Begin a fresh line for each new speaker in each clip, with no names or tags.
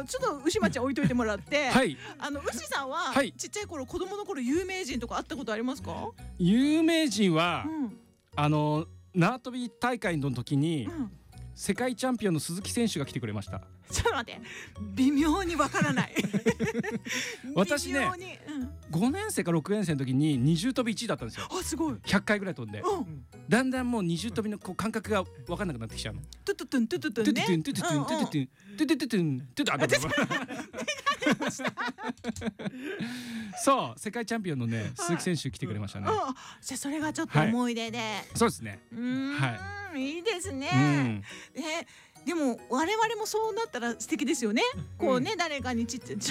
ちょっと牛町ちゃん置いといてもらって、
はい、
牛さんは、
はい、
ちっちゃい頃子供の頃有名人とか会ったことありますか？
有名人は、縄跳び大会の時に、世界チャンピオンの鈴木選手が来てくれました。
ちょっと待って、微妙にわからない
私ね、5年生か6年生の時に二重跳び1位だったんですよ。
あ、すごい。
100回ぐらい飛んで、だんだんもう二重跳びのこう感覚が分かんなくなってきちゃうの。
トゥトゥトゥントゥトゥトゥンね。トゥトゥトゥトゥントゥトゥトゥントゥトゥトゥトゥントゥトゥトゥそう、世界チャンピオンのね、鈴木選手来てくれましたね。 じゃあそれがちょっと思い出で。
そうですね。
はい、いいですね。でも我々もそうなったら素敵ですよね。こうね、誰かにちって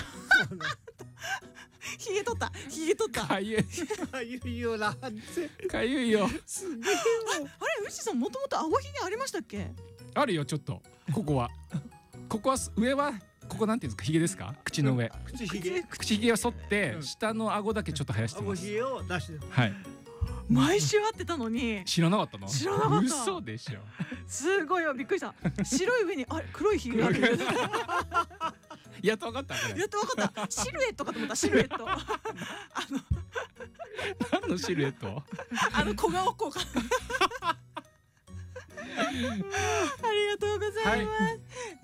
ひげ取った、ひげ取った。
かゆい、
かゆいよな。
かゆいよ。
すげえ。あれ、牛さんもともと顎ひげありましたっけ？
あるよ、ちょっと。ここは上はここなんていうんですか、ひげですか？口の上。
口ひげ
を剃って下の顎だけちょっと生やしてます。
顎ひげを出して。
はい。
毎週会ってたのに
知らなかったの？
知らなかった。
嘘でしょ。す
ごいよ、びっくりした。白い上に黒いひげがある。
やっとわかった。
やっとわかった。シルエットかと思った。シルエット。
何のシルエット？
小顔効果。ありがとうございます。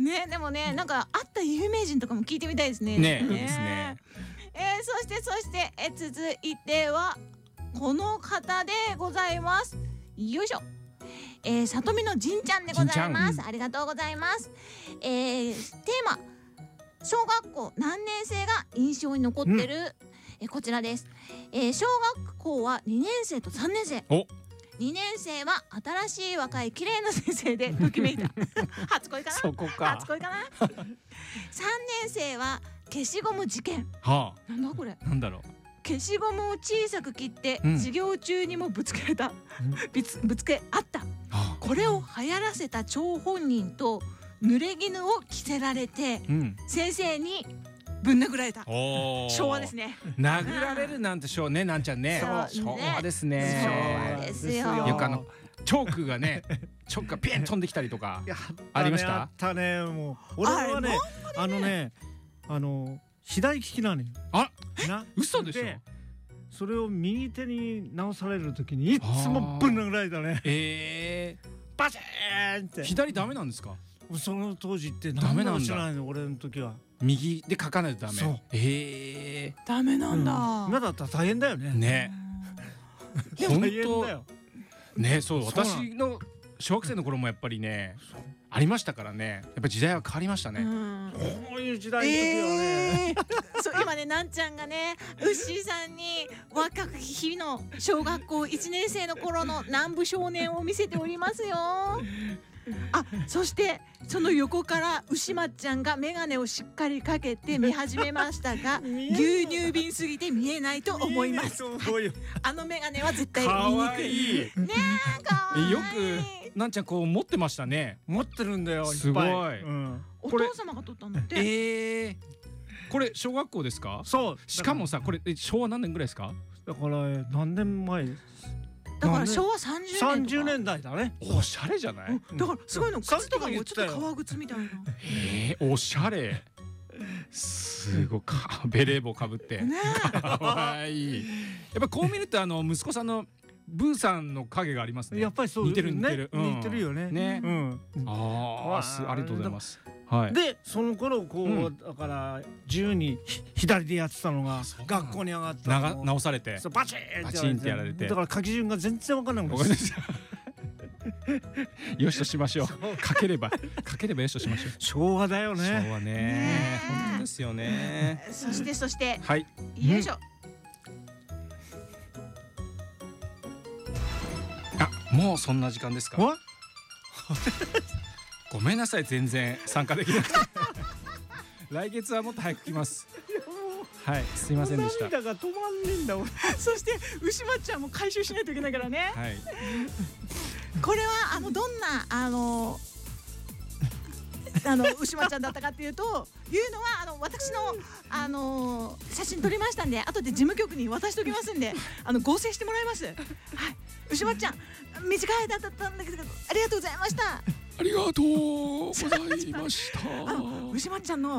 ね、でもね、なんか会った有名人とかも聞いてみたいですね。
ね、いいですね。
そして続いてはこの方でございます。よいしょ。里見のじんちゃんでございます。ありがとうございます。テーマ、小学校何年生が印象に残ってる、こちらです。小学校は2年生と3年生。2年生は新しい若い綺麗な先生でときめいた。初恋かな？
そこか。
初恋かな？3年生は消しゴム事件。なんだこれ？
なんだろう。
消しゴムを小さく切って授業中にもぶつけた、ぶつけあった。これを流行らせた張本人と濡れ衣を着せられて、先生にぶん殴られた。昭和ですね。
殴られるなんて昭和ね、なんちゃんね。昭和ですね。
昭和ですよ。
よくチョークがね、チョークがピン飛んできたりとかありました。
あったね。もう俺はね、左利きなのよ。
嘘でしょ。
それを右手に直される時にいつもぶん殴られたね。バチーンって。
左ダメなんですか？
その当時ってダメなんだ。俺の時は
右で書かないとダメ。
ダメなんだ。
今だったら大変だよね。
ね。
本当だよ。
ね、そう、私の小学生の頃もやっぱりね、ありましたからね。やっぱ時代は変わりましたね。
こういう時代の時はね。
そう、今ね、なんちゃんがね、ウッシーさんに若き日の小学校1年生の頃の南部少年を見せておりますよ。そしてその横から牛まっちゃんが眼鏡をしっかりかけて見始めましたが、牛乳瓶すぎて見えないと思います。眼鏡は絶対見にくい。ねえ、かわいい。
よくなんちゃんこう持ってましたね。
持ってるんだよ。
すごい。
お父様が撮ったんだって。
これ小学校ですか？
そう。
しかもさ、これ昭和何年ぐらいですか？
だから何年前？
だから昭和30
年代だね。
おしゃれじゃない？
だからすごいの、靴とかもちょっと革靴みたいな。
おしゃれ。すごいベレー帽かぶって。かわいい。やっぱこう見ると息子さんのブーさんの影がありますね。
やっぱりそう。
似てる似てる。
似てるよね。
ね。ありがとうございます。
でその頃こうだから自由に左でやってたのが学校に上がった
直されて
バチンってやられて、だから書き順が全然分からなくな
る。よしとしましょう。書ければよしとしましょう。
昭和だよね。
昭和ね。本当ですよね。
そして
はい。
よいしょ。
もうそんな時間ですか？ごめんなさい、全然参加できなくて。来月はもっと早く来ます。はい、すいませんでした。
涙が止まんねえんだ俺。
そして牛まっちゃんも回収しないといけないからね。
はい。
これはどんな牛まっちゃんだったかっていうのは私の写真撮りましたんで、後で事務局に渡しておきますんで合成してもらいます。はい。牛まっちゃん、短い間だったんだけどありがとうございました。
ありがとうございました。
牛まっちゃんの